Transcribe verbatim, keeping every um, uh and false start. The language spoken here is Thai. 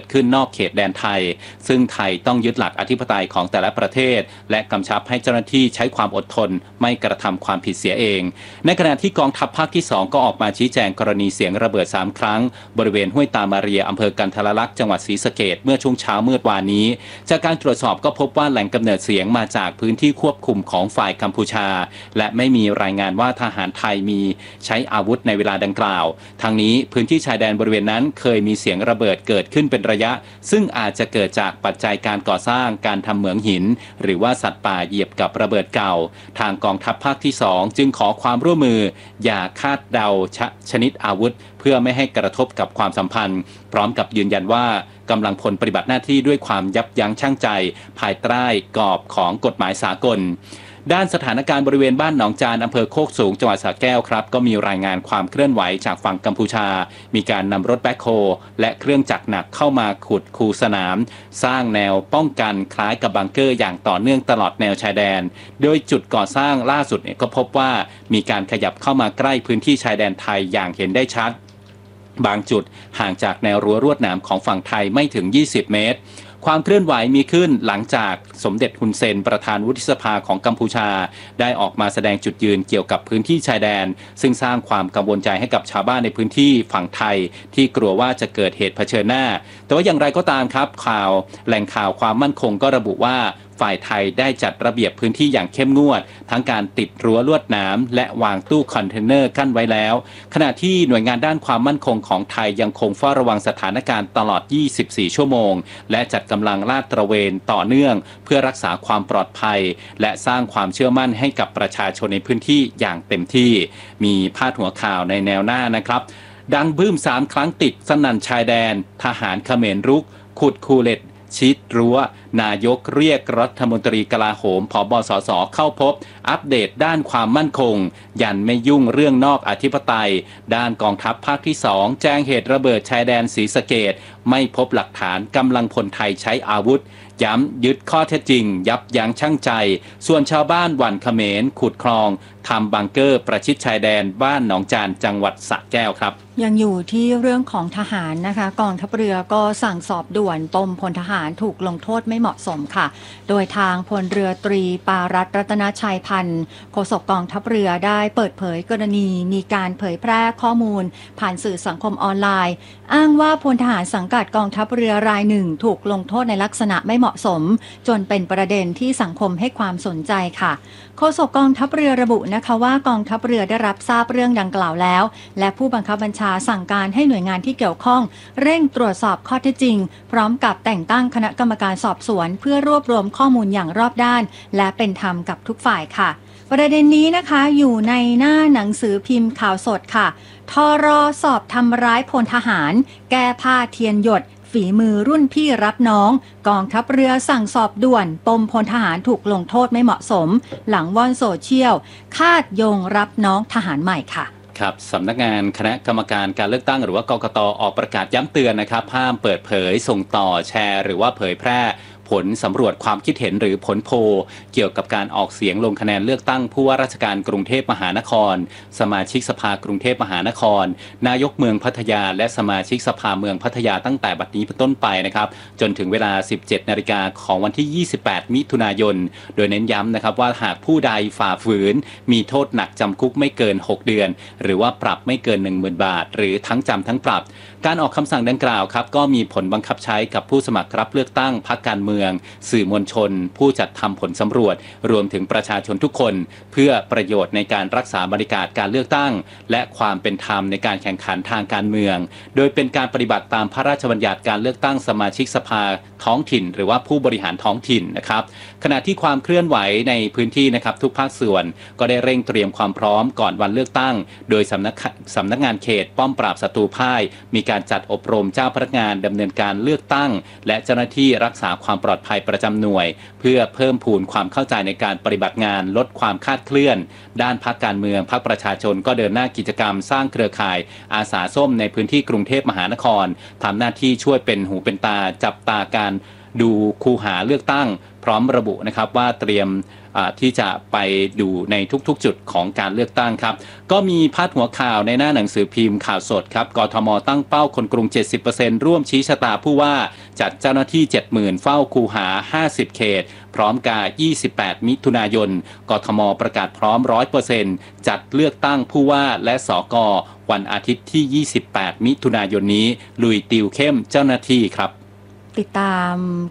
ขึ้นนอกเขตแดนไทยซึ่งไทยต้องยึดหลักอธิปไตยของแต่ละประเทศและกำชับให้เจ้าหน้าที่ใช้ความอดทนไม่กระทำความผิดเสียเองในขณะที่กองทัพภาคที่สองก็ออกมาชี้แจงกรณีเสียงระเบิดสามครั้งบริเวณห้วยตามาเรียอำเภอกันทรลักษณ์จังหวัดศรีสะเกษเมื่อช่วงเช้ามืดวานนี้จากการตรวจสอบก็พบว่าแหล่งกำเนิดเสียงมาจากพื้นที่ควบคุมของฝ่ายกัมพูชาและไม่มีรายงานว่าทหารไทยมีใช้อาวุธในเวลาดังกล่าวทางนี้พื้นที่ชายแดนบริเวณนั้นเคยมีเสียงระเบิดเกิดขึ้นเป็นระยะซึ่งอาจจะเกิดจากปัจจัยการก่อสร้างการทำเหมืองหินหรือว่าสัตว์ป่าเหยียบกับระเบิดเก่าทางกองทัพภาคที่สองจึงขอความร่วมมืออย่าคาดเดาชชนิดอาวุธเพื่อไม่ให้กระทบกับความสัมพันธ์พร้อมกับยืนยันว่ากำลังพลปฏิบัติหน้าที่ด้วยความยับยั้งชั่งใจภายใต้กรอบของกฎหมายสากลด้านสถานการณ์บริเวณบ้านหนองจานอำเภอโคกสูงจังหวัดสระแก้วครับก็มีรายงานความเคลื่อนไหวจากฝั่งกัมพูชามีการนำรถแบ็คโฮและเครื่องจักรหนักเข้ามาขุดคูสนามสร้างแนวป้องกันคล้ายกับบังเกอร์อย่างต่อเนื่องตลอดแนวชายแดนโดยจุดก่อสร้างล่าสุดเนี่ยก็พบว่ามีการขยับเข้ามาใกล้พื้นที่ชายแดนไทยอย่างเห็นได้ชัดบางจุดห่างจากแนวรั้วลวดหนามของฝั่งไทยไม่ถึงยี่สิบเมตรความเคลื่อนไหวมีขึ้นหลังจากสมเด็จฮุนเซนประธานวุฒิสภาของกัมพูชาได้ออกมาแสดงจุดยืนเกี่ยวกับพื้นที่ชายแดนซึ่งสร้างความกังวลใจให้กับชาวบ้านในพื้นที่ฝั่งไทยที่กลัวว่าจะเกิดเหตุเผชิญหน้าแต่ว่าอย่างไรก็ตามครับข่าวแหล่งข่าวความมั่นคงก็ระบุว่าฝ่ายไทยได้จัดระเบียบพื้นที่อย่างเข้มงวดทั้งการติดรั้วลวดหนามและวางตู้คอนเทนเนอร์กั้นไว้แล้วขณะที่หน่วยงานด้านความมั่นคงของไทยยังคงเฝ้าระวังสถานการณ์ตลอดยี่สิบสี่ชั่วโมงและจัดกำลังลาดตระเวนต่อเนื่องเพื่อรักษาความปลอดภัยและสร้างความเชื่อมั่นให้กับประชาชนในพื้นที่อย่างเต็มที่มีพาดหัวข่าวในแนวหน้านะครับดังบึ้มสามครั้งติดสนั่นชายแดนทหารเขมรรุกขุดคูเลตชิดรั้วนายกเรียกรัฐมนตรีกลาโหมผบสสเข้าพบอัปเดตด้านความมั่นคงยันไม่ยุ่งเรื่องนอกอธิปไตยด้านกองทัพภาคที่สองแจ้งเหตุระเบิดชายแดนศรีสะเกษไม่พบหลักฐานกำลังพลไทยใช้อาวุธย้ำยึดข้อเท็จจริงยับยั้งชั่งใจส่วนชาวบ้านหวั่นเขมรขุดคลองทำบังเกอร์ประชิดชายแดนบ้านหนองจานจังหวัดสระแก้วครับยังอยู่ที่เรื่องของทหารนะคะกองทัพเรือก็สั่งสอบด่วนปมพลทหารถูกลงโทษไม่เหมาะสมค่ะโดยทางพลเรือตรีปารัตน์รัตนชัยพันธ์โฆษกกองทัพเรือได้เปิดเผยกรณีมีการเผยแพร่ข้อมูลผ่านสื่อสังคมออนไลน์อ้างว่าพลทหารสังกัดกองทัพเรือรายหนึ่งถูกลงโทษในลักษณะไม่เหมาะสมจนเป็นประเด็นที่สังคมให้ความสนใจค่ะโฆษกกองทัพเรือระบุนะคะว่ากองทัพเรือได้รับทราบเรื่องดังกล่าวแล้วและผู้บังคับบัญชาสั่งการให้หน่วยงานที่เกี่ยวข้องเร่งตรวจสอบข้อเท็จจริงพร้อมกับแต่งตั้งคณะกรรมการสอบสวนเพื่อรวบรวมข้อมูลอย่างรอบด้านและเป็นธรรมกับทุกฝ่ายค่ะประเด็นนี้นะคะอยู่ในหน้าหนังสือพิมพ์ข่าวสดค่ะทรสอบทำร้ายพลทหารแก้ผ้าเทียนหยดฝีมือรุ่นพี่รับน้องกองทัพเรือสั่งสอบด่วนปมพลทหารถูกลงโทษไม่เหมาะสมหลังว่อนโซเชียลคาดโยงรับน้องทหารใหม่ค่ะครับสำนักงานคณะกรรมการการเลือกตั้งหรือว่ากกต.ออกประกาศย้ำเตือนนะครับห้ามเปิดเผยส่งต่อแชร์หรือว่าเผยแพร่ผลสำรวจความคิดเห็นหรือผลโพลเกี่ยวกับการออกเสียงลงคะแนนเลือกตั้งผู้ว่าราชการกรุงเทพมหานครสมาชิกสภากรุงเทพมหานครนายกเมืองพัทยาและสมาชิกสภาเมืองพัทยาตั้งแต่บัดนี้เป็นต้นไปนะครับจนถึงเวลา สิบเจ็ดนาฬิกาของวันที่ยี่สิบแปดมิถุนายนโดยเน้นย้ำนะครับว่าหากผู้ใดฝ่าฝืนมีโทษหนักจำคุกไม่เกินหกเดือนหรือว่าปรับไม่เกิน หนึ่งหมื่น บาทหรือทั้งจำทั้งปรับการออกคำสั่งดังกล่าวครับก็มีผลบังคับใช้กับผู้สมัครรับเลือกตั้งพรรคการเมืองสื่อมวลชนผู้จัดทำผลสำรวจรวมถึงประชาชนทุกคนเพื่อประโยชน์ในการรักษาบรรยากาศการเลือกตั้งและความเป็นธรรมในการแข่งขันทางการเมืองโดยเป็นการปฏิบัติตามพระราชบัญญัติการเลือกตั้งสมาชิกสภาท้องถิ่นหรือว่าผู้บริหารท้องถิ่นนะครับขณะที่ความเคลื่อนไหวในพื้นที่นะครับทุกภาคส่วนก็ได้เร่งเตรียมความพร้อมก่อนวันเลือกตั้งโดยสำนักสำนักงานเขตป้อมปราบศัตรูพ่ายมีการจัดอบรมเจ้าพนักงานดำเนินการเลือกตั้งและเจ้าหน้าที่รักษาความปลอดภัยประจำหน่วยเพื่อเพิ่มพูนความเข้าใจในการปฏิบัติงานลดความคลาดเคลื่อนด้านพรรคการเมืองพรรคประชาชนก็เดินหน้ากิจกรรมสร้างเครือข่ายอาสาส้มในพื้นที่กรุงเทพมหานครทำหน้าที่ช่วยเป็นหูเป็นตาจับตาการดูคูหาเลือกตั้งพร้อมระบุนะครับว่าเตรียมที่จะไปดูในทุกๆจุดของการเลือกตั้งครับก็มีพาดหัวข่าวในหน้าหนังสือพิมพ์ข่าวสดครับกทมตั้งเป้าคนกรุง เจ็ดสิบเปอร์เซ็นต์ ร่วมชี้ชะตาผู้ว่าจัดเจ้าหน้าที่ เจ็ดหมื่น เฝ้าคูหาห้าสิบเขตพร้อมกายี่สิบแปดมิถุนายนกทมประกาศพร้อม ร้อยเปอร์เซ็นต์ จัดเลือกตั้งผู้ว่าและสกวันอาทิตย์ที่ยี่สิบแปดมิถุนายนนี้ลุยติวเข้มเจ้าหน้าที่ครับติดตาม